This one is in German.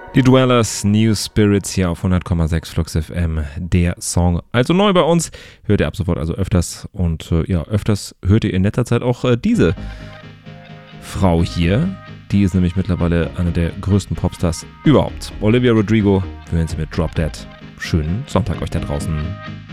Die Dwellers, New Spirits hier auf 100,6 Flux FM, der Song. Also neu bei uns, hört ihr ab sofort also öfters und öfters hört ihr in letzter Zeit auch diese Frau hier. Die ist nämlich mittlerweile eine der größten Popstars überhaupt. Olivia Rodrigo, wir hören sie mit Drop Dead. Schönen Sonntag euch da draußen.